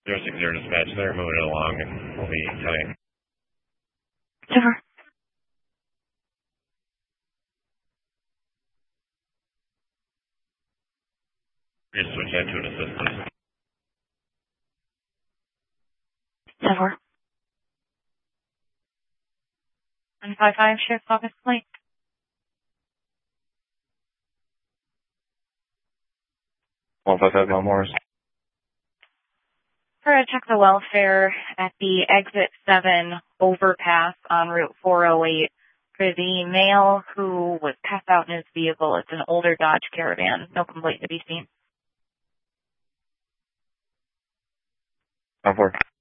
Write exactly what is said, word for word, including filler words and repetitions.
Zero six zero dispatch, they're moving it along and we'll be cutting. Sure. Just switch that to an assistant. Sure. one five five, Sheriff's Office, Lake. one five five Mount Morris. Try to check the welfare at the exit seven overpass on Route four oh eight for the male who was passed out in his vehicle. It's an older Dodge Caravan. No complaint to be seen. ten four.